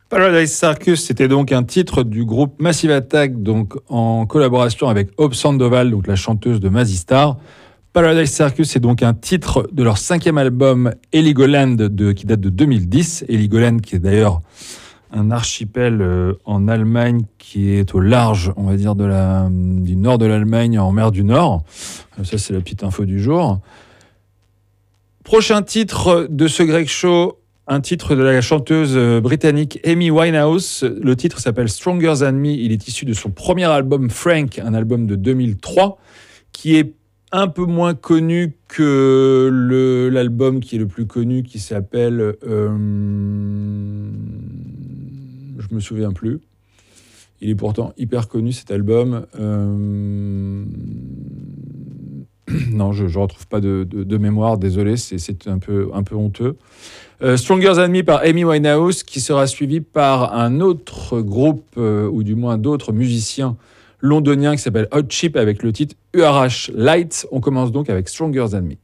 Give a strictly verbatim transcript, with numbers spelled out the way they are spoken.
Paradise Circus, c'était donc un titre du groupe Massive Attack, donc en collaboration avec Hope Sandoval, donc la chanteuse de Mazzy Star. Paradise Circus, c'est donc un titre de leur cinquième album Heligoland, de, qui date de deux mille dix. Heligoland, qui est d'ailleurs un archipel euh, en Allemagne qui est au large, on va dire, de la, du nord de l'Allemagne, en mer du Nord. Ça, c'est la petite info du jour. Prochain titre de ce Greg Show, un titre de la chanteuse britannique Amy Winehouse. Le titre s'appelle Stronger Than Me. Il est issu de son premier album Frank, un album de deux mille trois, qui est un peu moins connu que le, l'album qui est le plus connu, qui s'appelle... Euh, je me souviens plus. Il est pourtant hyper connu, cet album. Euh, non, je ne retrouve pas de, de, de mémoire, désolé, c'est, c'est un peu, un peu honteux. Euh, Stronger Than Me par Amy Winehouse, qui sera suivi par un autre groupe, euh, ou du moins d'autres musiciens londoniens, qui s'appelle Hot Chip, avec le titre U R H Light. On commence donc avec Stronger Than Me.